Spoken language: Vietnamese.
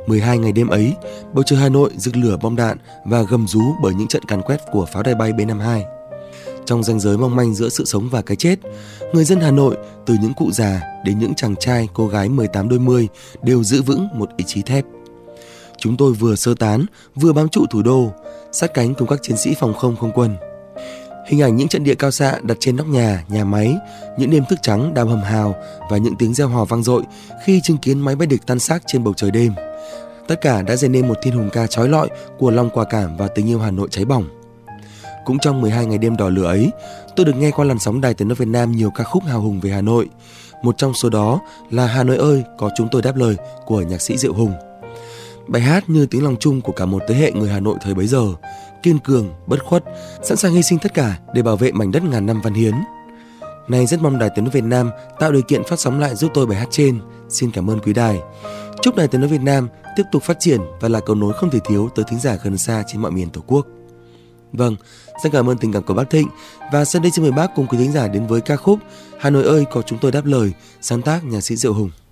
12 ngày đêm ấy, bầu trời Hà Nội rực lửa bom đạn và gầm rú bởi những trận càn quét của pháo đài bay B-52. Trong ranh giới mong manh giữa sự sống và cái chết, người dân Hà Nội từ những cụ già đến những chàng trai, cô gái 18 đôi mươi đều giữ vững một ý chí thép. Chúng tôi vừa sơ tán, vừa bám trụ thủ đô, sát cánh cùng các chiến sĩ phòng không không quân. Hình ảnh những trận địa cao xạ đặt trên nóc nhà, nhà máy, những đêm thức trắng đào hầm hào và những tiếng reo hò vang dội khi chứng kiến máy bay địch tan xác trên bầu trời đêm. Tất cả đã dấy nên một thiên hùng ca chói lọi của lòng quả cảm và tình yêu Hà Nội cháy bỏng. Cũng trong 12 ngày đêm đỏ lửa ấy, tôi được nghe qua làn sóng Đài Tiếng nói Việt Nam nhiều ca khúc hào hùng về Hà Nội. Một trong số đó là Hà Nội ơi có chúng tôi đáp lời của nhạc sĩ Diệu Hùng. Bài hát như tiếng lòng chung của cả một thế hệ người Hà Nội thời bấy giờ, kiên cường, bất khuất, sẵn sàng hy sinh tất cả để bảo vệ mảnh đất ngàn năm văn hiến. Nay rất mong Đài Tiếng nói Việt Nam tạo điều kiện phát sóng lại giúp tôi bài hát trên. Xin cảm ơn quý đài. Chúc Đài Tiếng nói Việt Nam tiếp tục phát triển và là cầu nối không thể thiếu tới thính giả gần xa trên mọi miền Tổ quốc. Vâng, rất cảm ơn tình cảm của bác Thịnh và sau đây xin mời bác cùng quý thính giả đến với ca khúc Hà Nội ơi có chúng tôi đáp lời, sáng tác nhạc sĩ Diệu Hùng.